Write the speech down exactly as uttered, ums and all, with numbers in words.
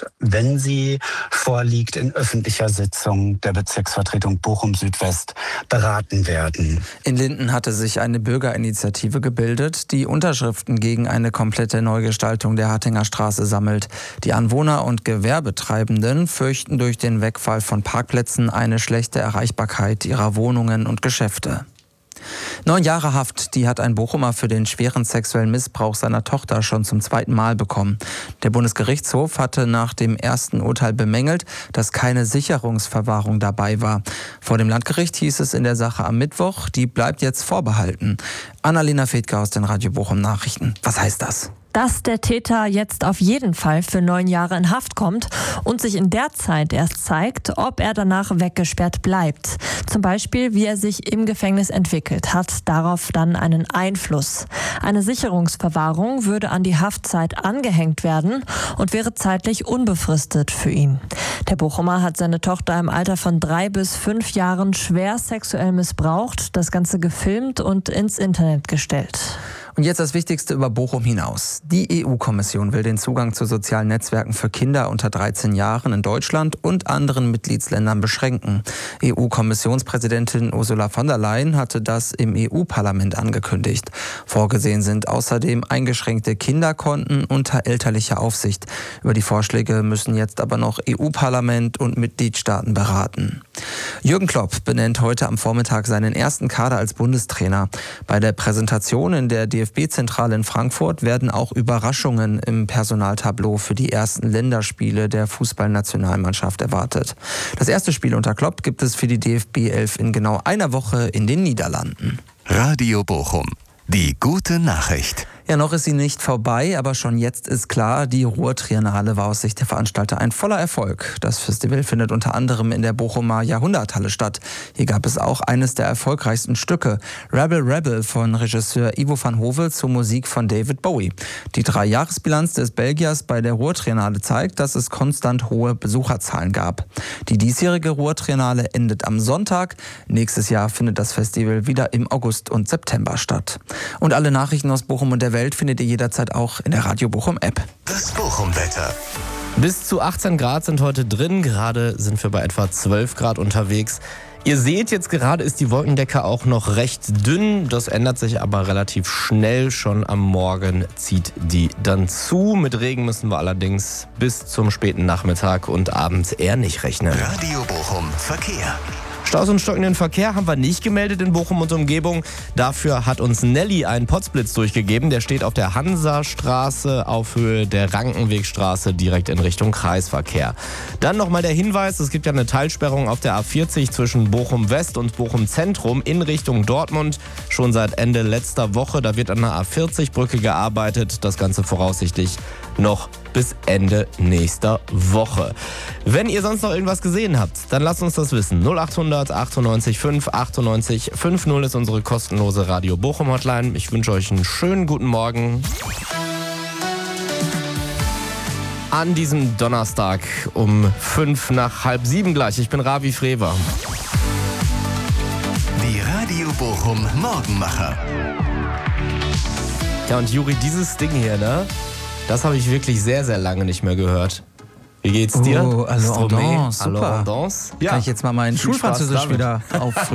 wird, wenn sie vorliegt, in öffentlicher Sitzung der Bezirksvertretung Bochum-Südwest beraten werden. In Linden hatte sich eine Bürgerinitiative gebildet, die Unterschriften gegen eine komplette Neugestaltung der Hattinger Straße sammelt. Die Anwohner und Gewerbetreibenden fürchten durch den Wegfall von Parkplätzen eine schlechte Erreichbarkeit ihrer Wohnungen und Geschäfte. Neun Jahre Haft, die hat ein Bochumer für den schweren sexuellen Missbrauch seiner Tochter schon zum zweiten Mal bekommen. Der Bundesgerichtshof hatte nach dem ersten Urteil bemängelt, dass keine Sicherungsverwahrung dabei war. Vor dem Landgericht hieß es in der Sache am Mittwoch, die bleibt jetzt vorbehalten. Annalena Fedke aus den Radio Bochum Nachrichten. Was heißt das? Dass der Täter jetzt auf jeden Fall für neun Jahre in Haft kommt und sich in der Zeit erst zeigt, ob er danach weggesperrt bleibt. Zum Beispiel, wie er sich im Gefängnis entwickelt, hat darauf dann einen Einfluss. Eine Sicherungsverwahrung würde an die Haftzeit angehängt werden und wäre zeitlich unbefristet für ihn. Der Bochumer hat seine Tochter im Alter von drei bis fünf Jahren schwer sexuell missbraucht, das Ganze gefilmt und ins Internet gestellt. Und jetzt das Wichtigste über Bochum hinaus. Die E U-Kommission will den Zugang zu sozialen Netzwerken für Kinder unter dreizehn Jahren in Deutschland und anderen Mitgliedsländern beschränken. E U-Kommissionspräsidentin Ursula von der Leyen hatte das im E U-Parlament angekündigt. Vorgesehen sind außerdem eingeschränkte Kinderkonten unter elterlicher Aufsicht. Über die Vorschläge müssen jetzt aber noch E U-Parlament und Mitgliedstaaten beraten. Jürgen Klopp benennt heute am Vormittag seinen ersten Kader als Bundestrainer. Bei der Präsentation in der D F B-Zentrale in Frankfurt werden auch Überraschungen im Personaltableau für die ersten Länderspiele der Fußballnationalmannschaft erwartet. Das erste Spiel unter Klopp gibt es für die D F B elf in genau einer Woche in den Niederlanden. Radio Bochum. Die gute Nachricht. Ja, noch ist sie nicht vorbei, aber schon jetzt ist klar, die Ruhr-Triennale war aus Sicht der Veranstalter ein voller Erfolg. Das Festival findet unter anderem in der Bochumer Jahrhunderthalle statt. Hier gab es auch eines der erfolgreichsten Stücke, Rebel Rebel von Regisseur Ivo van Hove zur Musik von David Bowie. Die Drei-Jahres-Bilanz des Belgiers bei der Ruhr-Triennale zeigt, dass es konstant hohe Besucherzahlen gab. Die diesjährige Ruhr-Triennale endet am Sonntag. Nächstes Jahr findet das Festival wieder im August und September statt. Und alle Nachrichten aus Bochum und der Welt findet ihr jederzeit auch in der Radio Bochum App. Das Bochum-Wetter. Bis zu achtzehn Grad sind heute drin. Gerade sind wir bei etwa zwölf Grad unterwegs. Ihr seht jetzt gerade, ist die Wolkendecke auch noch recht dünn. Das ändert sich aber relativ schnell. Schon am Morgen zieht die dann zu. Mit Regen müssen wir allerdings bis zum späten Nachmittag und Abend eher nicht rechnen. Radio Bochum Verkehr. Staus und stockenden Verkehr haben wir nicht gemeldet in Bochum und Umgebung. Dafür hat uns Nelly einen Potzblitz durchgegeben. Der steht auf der Hansastraße auf Höhe der Rankenwegstraße direkt in Richtung Kreisverkehr. Dann nochmal der Hinweis, es gibt ja eine Teilsperrung auf der A vierzig zwischen Bochum West und Bochum Zentrum in Richtung Dortmund. Schon seit Ende letzter Woche. Da wird an der A vierzig Brücke gearbeitet. Das Ganze voraussichtlich noch bis Ende nächster Woche. Wenn ihr sonst noch irgendwas gesehen habt, dann lasst uns das wissen. null achthundert achtundneunzig fünf achtundneunzig fünfzig ist unsere kostenlose Radio Bochum Hotline. Ich wünsche euch einen schönen guten Morgen. An diesem Donnerstag um fünf nach halb sieben gleich. Ich bin Ravi Frewer. Die Radio Bochum Morgenmacher. Ja, und Juri, dieses Ding hier, ne? Das habe ich wirklich sehr, sehr lange nicht mehr gehört. Wie geht's dir? Oh, also Stromae, Andance, super. Andance. Ja. Kann ich jetzt mal mein Schulfranzösisch wieder auf